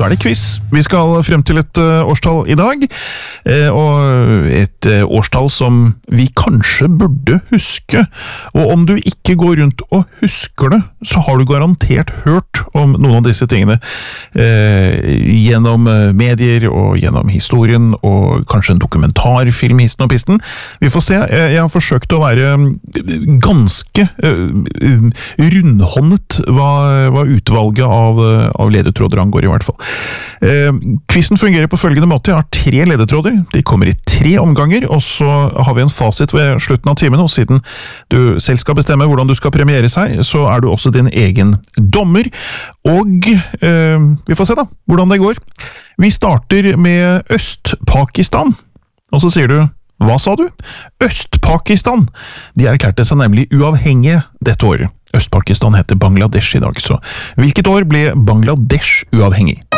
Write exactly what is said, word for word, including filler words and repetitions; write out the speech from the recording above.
så er det quiz. Vi skal frem til et uh, årstall i dag, uh, og et uh, årstall som vi kanskje burde huske. Og om du ikke går rundt og husker det, så har du garantert hørt om noen av disse tingene uh, gjennom medier og gjennom historien, og kanskje en dokumentarfilm, histen og pisten. Vi får se. Jeg har forsøkt å være ganske uh, rundhåndet hva, hva utvalget av, av ledetråder angår i hvert fall. Eh, quizen fungerer på følgende måte. Jeg har tre ledetråder. De kommer i tre omganger, og så har vi en fasit ved slutten av timen, og siden du selv skal bestemme hvordan du skal premieres her, så er du også din egen dommer. Og eh, vi får se da, hvordan det går. Vi starter med Øst-Pakistan, og så sier du, hva sa du? Øst-Pakistan. De erklærte seg nemlig uavhengige dette året. Øst-Pakistan heter Bangladesh i dag, så hvilket år ble Bangladesh uavhengig?